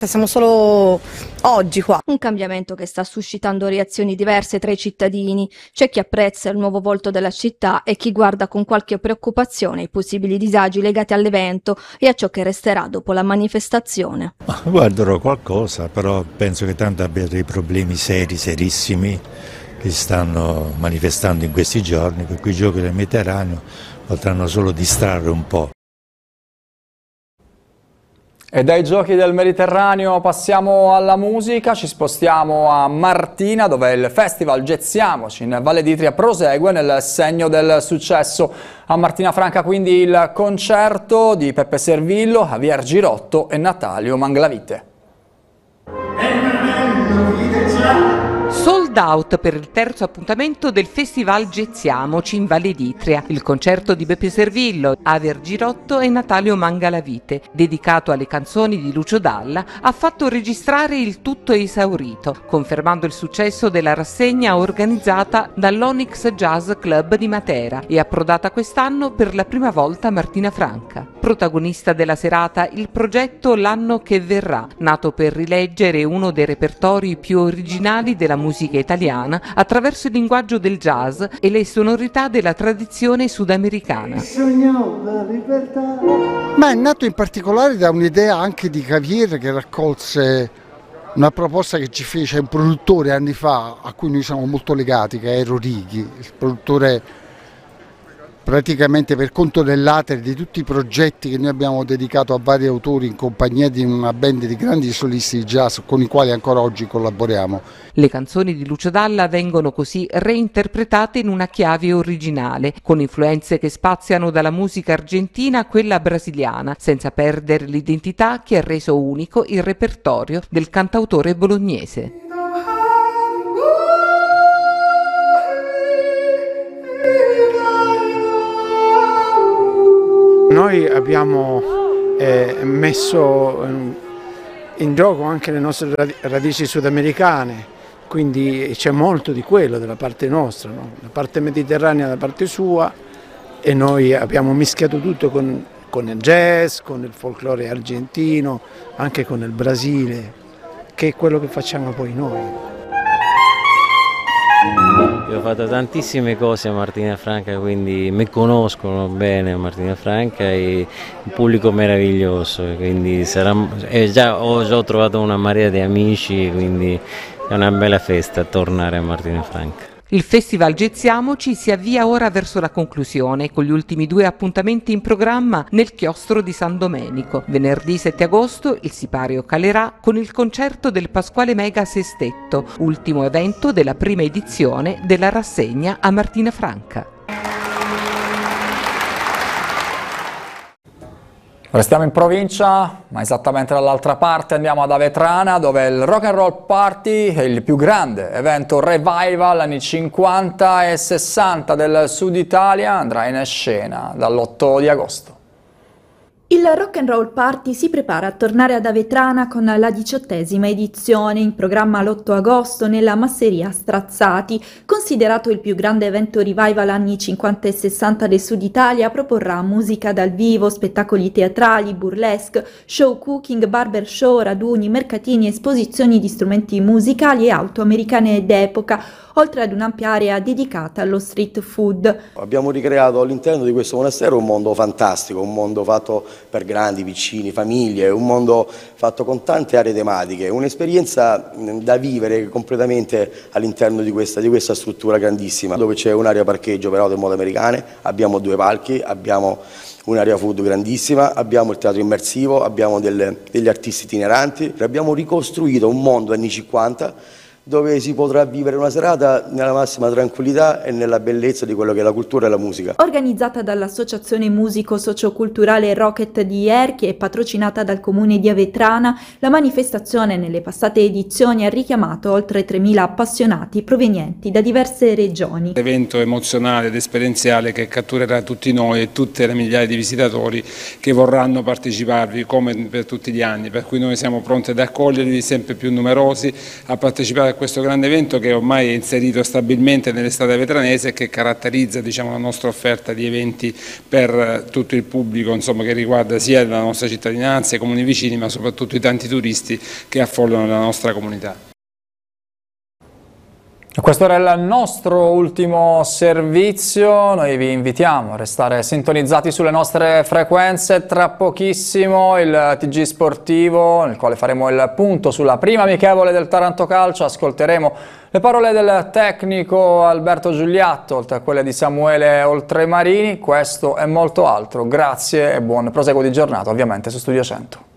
Siamo solo oggi qua. Un cambiamento che sta suscitando reazioni diverse tra i cittadini. C'è chi apprezza il nuovo volto della città e chi guarda con qualche preoccupazione i possibili disagi legati all'evento e a ciò che resterà dopo la manifestazione. Guarderò qualcosa, però penso che tanto abbia dei problemi serissimi che stanno manifestando in questi giorni, per cui i giochi del Mediterraneo potranno solo distrarre un po'. E dai giochi del Mediterraneo passiamo alla musica, ci spostiamo a Martina dove il festival Gezziamoci in Valle d'Itria prosegue nel segno del successo. A Martina Franca quindi il concerto di Peppe Servillo, Javier Girotto e Natalio Manglavite. Sold out per il terzo appuntamento del Festival Gezziamoci in Valle d'Itria, il concerto di Beppe Servillo, Javier Girotto e Natalio Mangalavite, dedicato alle canzoni di Lucio Dalla, ha fatto registrare il tutto esaurito, confermando il successo della rassegna organizzata dall'Onyx Jazz Club di Matera e approdata quest'anno per la prima volta a Martina Franca. Protagonista della serata il progetto L'anno che verrà, nato per rileggere uno dei repertori più originali della musica italiana attraverso il linguaggio del jazz e le sonorità della tradizione sudamericana. Ma è nato in particolare da un'idea anche di Javier, che raccolse una proposta che ci fece un produttore anni fa a cui noi siamo molto legati, che è Ero Righi, il produttore praticamente per conto dell'Ater di tutti i progetti che noi abbiamo dedicato a vari autori in compagnia di una band di grandi solisti di jazz con i quali ancora oggi collaboriamo. Le canzoni di Lucio Dalla vengono così reinterpretate in una chiave originale, con influenze che spaziano dalla musica argentina a quella brasiliana, senza perdere l'identità che ha reso unico il repertorio del cantautore bolognese. Noi abbiamo messo in gioco anche le nostre radici sudamericane, quindi c'è molto di quello dalla parte nostra, no? La parte mediterranea da parte sua, e noi abbiamo mischiato tutto con il jazz, con il folklore argentino, anche con il Brasile, che è quello che facciamo poi noi. Io ho fatto tantissime cose a Martina Franca, quindi mi conoscono bene a Martina Franca e un pubblico meraviglioso, quindi già ho trovato una marea di amici, quindi è una bella festa tornare a Martina Franca. Il Festival Gezziamoci si avvia ora verso la conclusione, con gli ultimi 2 appuntamenti in programma nel chiostro di San Domenico. Venerdì 7 agosto il sipario calerà con il concerto del Pasquale Mega Sestetto, ultimo evento della prima edizione della rassegna a Martina Franca. Restiamo in provincia, ma esattamente dall'altra parte andiamo ad Avetrana, dove il Rock and Roll Party è il più grande evento revival anni 50 e 60 del Sud Italia, andrà in scena dall'8 di agosto. Il Rock and Roll Party si prepara a tornare ad Avetrana con la 18ª edizione, in programma l'8 agosto nella Masseria Strazzati. Considerato il più grande evento revival anni 50 e 60 del Sud Italia, proporrà musica dal vivo, spettacoli teatrali, burlesque, show cooking, barber show, raduni, mercatini, esposizioni di strumenti musicali e auto americane d'epoca, oltre ad un'ampia area dedicata allo street food. Abbiamo ricreato all'interno di questo monastero un mondo fantastico, un mondo fatto per grandi, piccini, famiglie, un mondo fatto con tante aree tematiche, un'esperienza da vivere completamente all'interno di questa struttura grandissima, dove c'è un'area parcheggio per auto e moto americane, abbiamo 2 palchi, abbiamo un'area food grandissima, abbiamo il teatro immersivo, abbiamo degli artisti itineranti, abbiamo ricostruito un mondo anni 50 dove si potrà vivere una serata nella massima tranquillità e nella bellezza di quello che è la cultura e la musica. Organizzata dall'Associazione Musico Socioculturale Rocket di Erchi e patrocinata dal Comune di Avetrana, la manifestazione nelle passate edizioni ha richiamato oltre 3.000 appassionati provenienti da diverse regioni. Evento emozionale ed esperienziale che catturerà tutti noi e tutte le migliaia di visitatori che vorranno parteciparvi come per tutti gli anni, per cui noi siamo pronti ad accoglierli sempre più numerosi, a partecipare questo grande evento che ormai è inserito stabilmente nell'estate vetranese e che caratterizza, diciamo, la nostra offerta di eventi per tutto il pubblico, insomma, che riguarda sia la nostra cittadinanza, i comuni vicini, ma soprattutto i tanti turisti che affollano la nostra comunità. Questo era il nostro ultimo servizio, noi vi invitiamo a restare sintonizzati sulle nostre frequenze. Tra pochissimo il TG Sportivo, nel quale faremo il punto sulla prima amichevole del Taranto Calcio. Ascolteremo le parole del tecnico Alberto Giuliatto, oltre a quelle di Samuele Oltremarini. Questo e molto altro. Grazie e buon proseguo di giornata, ovviamente su Studio 100.